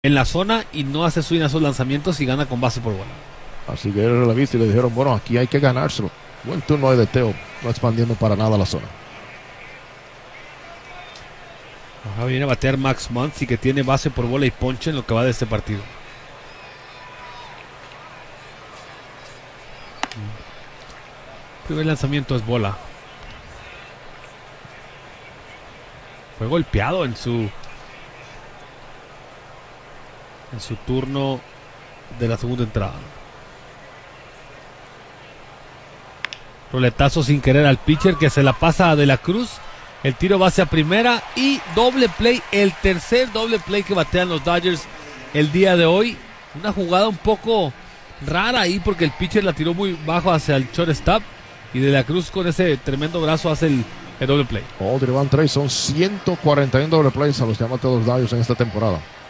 en la zona y no hace swing a esos lanzamientos y gana con base por bola. Así que él la vista y le dijeron, bueno, aquí hay que ganárselo. Buen turno de Teo, no expandiendo para nada la zona. Ahora viene a batear Max Muncy, que tiene base por bola y ponche en lo que va de este partido. Primer lanzamiento es bola. Fue golpeado en su turno de la segunda entrada. Roletazo sin querer al pitcher, que se la pasa a De la Cruz. El tiro va hacia primera y doble play, el tercer doble play que batean los Dodgers el día de hoy. Una jugada un poco rara ahí porque el pitcher la tiró muy bajo hacia el shortstop y De la Cruz con ese tremendo brazo hace el doble play. Van 3, son 141 doble plays a los diamantes de los Dodgers en esta temporada.